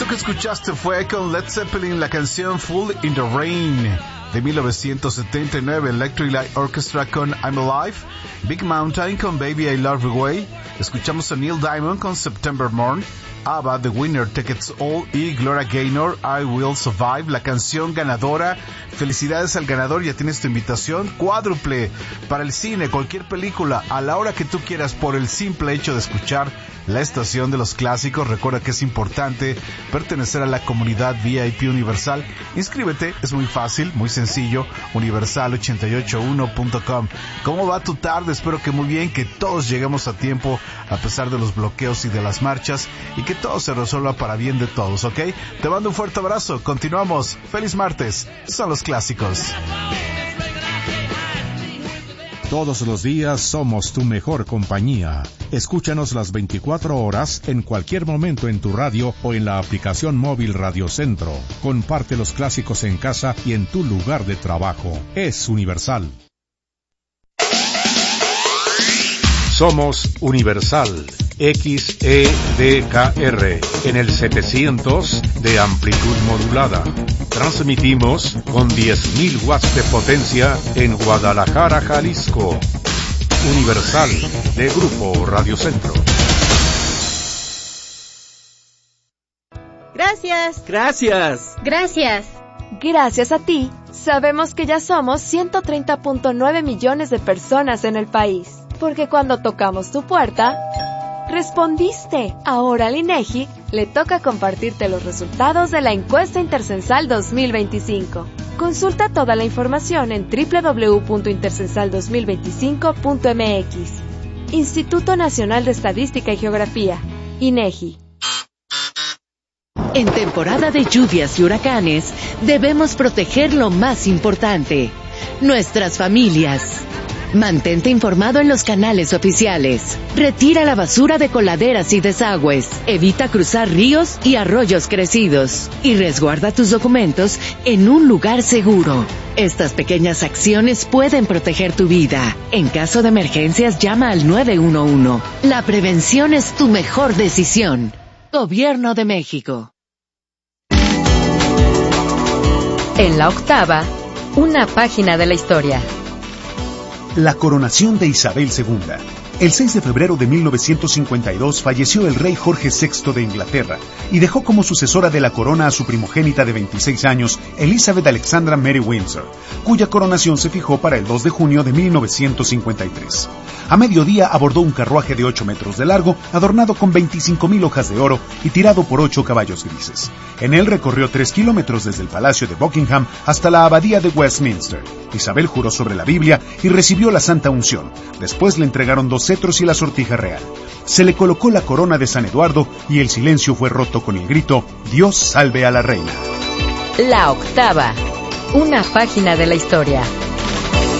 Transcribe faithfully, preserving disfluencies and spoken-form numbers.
Esto que escuchaste fue con Led Zeppelin, la canción Fool in the Rain de mil novecientos setenta y nueve, Electric Light Orchestra con I'm Alive, Big Mountain con Baby I Love You Way, escuchamos a Neil Diamond con September Morn, ABBA, The Winner Takes All y Gloria Gaynor, I Will Survive, la canción ganadora. Felicidades al ganador, ya tienes tu invitación cuádruple para el cine, cualquier película, a la hora que tú quieras, por el simple hecho de escuchar la estación de los clásicos. Recuerda que es importante pertenecer a la comunidad V I P Universal. Inscríbete, es muy fácil, muy sencillo, universal ochenta y ocho uno punto com. ¿Cómo va tu tarde? Espero que muy bien, que todos lleguemos a tiempo a pesar de los bloqueos y de las marchas, y que todo se resuelva para bien de todos, ¿ok? Te mando un fuerte abrazo, continuamos. Feliz martes, son los clásicos. Todos los días somos tu mejor compañía. Escúchanos las veinticuatro horas, en cualquier momento en tu radio o en la aplicación móvil Radio Centro. Comparte los clásicos en casa y en tu lugar de trabajo. Es Universal. Somos Universal. X E D K R en el setecientos de amplitud modulada. Transmitimos con diez mil watts de potencia en Guadalajara, Jalisco. Universal, de Grupo Radio Centro. Gracias. Gracias. Gracias. Gracias a ti, sabemos que ya somos ciento treinta punto nueve millones de personas en el país. Porque cuando tocamos tu puerta, respondiste. Ahora al INEGI le toca compartirte los resultados de la encuesta intercensal dos mil veinticinco. Consulta toda la información en doble u doble u doble u punto intercensal dos mil veinticinco punto m x. Instituto Nacional de Estadística y Geografía, INEGI. En temporada de lluvias y huracanes, debemos proteger lo más importante: nuestras familias. Mantente informado en los canales oficiales. Retira la basura de coladeras y desagües. Evita cruzar ríos y arroyos crecidos. Y resguarda tus documentos en un lugar seguro. Estas pequeñas acciones pueden proteger tu vida. En caso de emergencias, llama al nueve uno uno. La prevención es tu mejor decisión. Gobierno de México. En la octava, una página de la historia. La coronación de Isabel segunda. El seis de febrero de mil novecientos cincuenta y dos falleció el rey Jorge sexto de Inglaterra y dejó como sucesora de la corona a su primogénita de veintiséis años, Elizabeth Alexandra Mary Windsor, cuya coronación se fijó para el dos de junio de mil novecientos cincuenta y tres. A mediodía abordó un carruaje de ocho metros de largo, adornado con veinticinco mil hojas de oro y tirado por ocho caballos grises. En él recorrió tres kilómetros desde el Palacio de Buckingham hasta la Abadía de Westminster. Isabel juró sobre la Biblia y recibió la Santa Unción. Después le entregaron dos cetros y la sortija real. Se le colocó la corona de San Eduardo y el silencio fue roto con el grito: Dios salve a la reina. La octava, una página de la historia.